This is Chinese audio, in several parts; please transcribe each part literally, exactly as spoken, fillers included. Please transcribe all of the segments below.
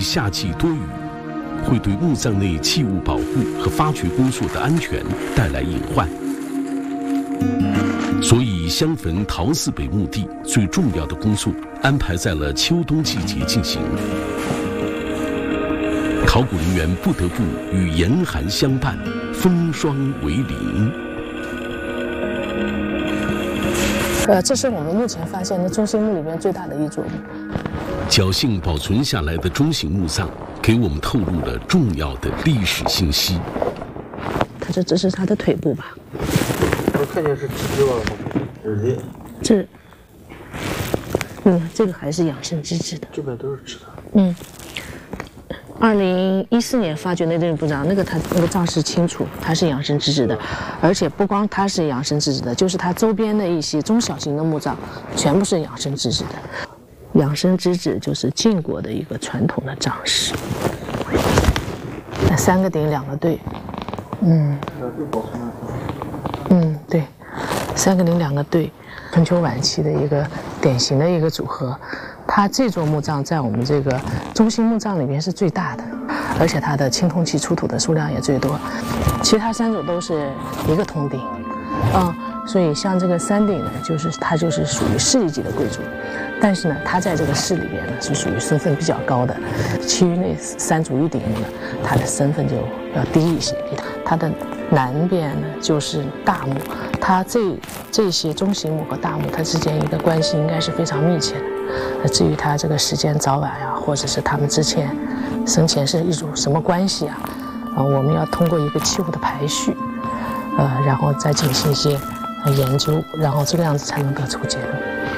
夏季多雨，会对墓葬内器物保护和发掘工作的安全带来隐患。所以，襄汾陶寺北墓地最重要的工作安排在了秋冬季节进行。考古人员不得不与严寒相伴，风霜为邻。 呃，这是我们目前发现的中心墓里面最大的一座墓。 侥幸保存下来的中型墓葬，给我们透露了重要的历史信息。 它这只是它的腿部吧？ 我看见是纸质了吗？纸的。 这，嗯，这个还是养生之质的。 这边都是纸的。 嗯。二零一四年发掘的这个墓葬，那个它那个葬式清楚，它是养生之质的，而且不光它是养生之质的，就是它周边的一些中小型的墓葬，全部是养生之质的。养生之质就是晋国的一个传统的葬式，三个鼎两个对，嗯，嗯对，三个鼎两个对，春秋晚期的一个典型的一个组合。它这座墓葬在我们这个中心墓葬里面是最大的，而且它的青铜器出土的数量也最多。其他三组都是一个铜鼎，嗯，所以像这个三鼎呢，就是它就是属于市一级的贵族，但是呢，它在这个市里边呢是属于身份比较高的。其余那三组一鼎墓呢，它的身份就要低一些。它的南边呢就是大墓，它这这些中型墓和大墓它之间一个关系应该是非常密切的。那至于它这个时间早晚呀、啊，或者是他们之前生前是一种什么关系啊？啊，我们要通过一个器物的排序，呃，然后再进行一些研究，然后这个样子才能得出结论。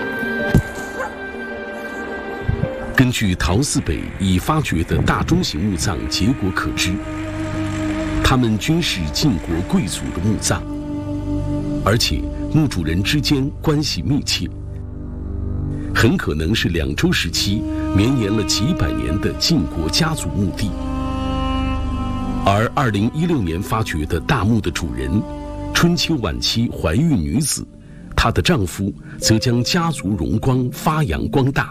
根据陶寺北已发掘的大中型墓葬结果可知，它们均是晋国贵族的墓葬，而且墓主人之间关系密切。很可能是两周时期绵延了几百年的晋国家族墓地。而二零一六年发掘的大墓的主人，春秋晚期怀孕女子，她的丈夫则将家族荣光发扬光大。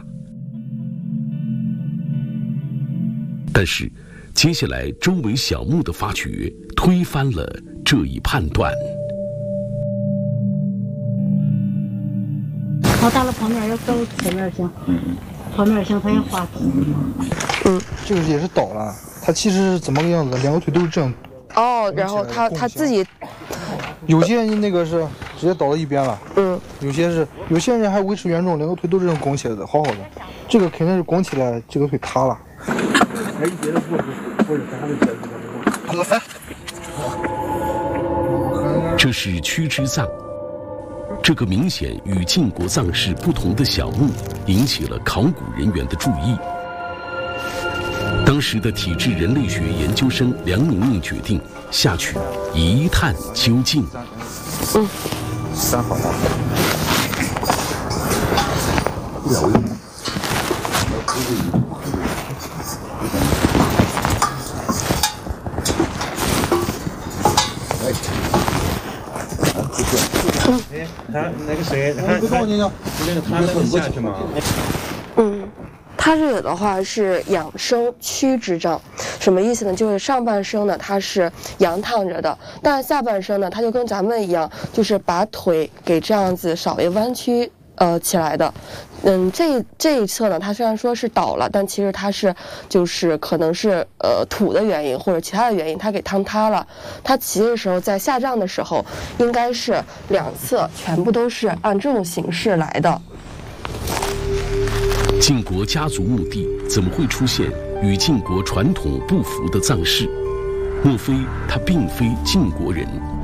但是，接下来周围小墓的发掘推翻了这一判断。 好大了，旁边要走前面行，嗯，旁边行，它也滑。 嗯，这个也是倒了，它其实是怎么个样子？两个腿都是这样。 哦，然后它它自己， 有些那个是直接倒到一边了， 嗯， 有些是有些人还维持原状，两个腿都是这样拱起来的，好好的。这个肯定是拱起来，这个腿塌了。 还有别的故事，或者他的解释。 这是屈之葬。这个明显与晋国葬式不同的小墓引起了考古人员的注意。当时的体质人类学研究生梁宁宁决定下去一探究竟。 嗯， 三好了。哎，他那个谁，他他那个他那个下去吗？ 嗯，他这个的话是养生屈之杖，什么意思呢？就是上半身呢它是仰躺着的，但是下半身呢它就跟咱们一样，就是把腿给这样子稍微弯曲呃起来的。嗯，这这一侧呢，它虽然说是倒了，但其实它是就是可能是呃土的原因或者其他的原因，它给坍塌了。它骑的时候，在下降的时候，应该是两侧全部都是按这种形式来的。 晋国家族墓地怎么会出现与晋国传统不符的葬式？莫非他并非晋国人？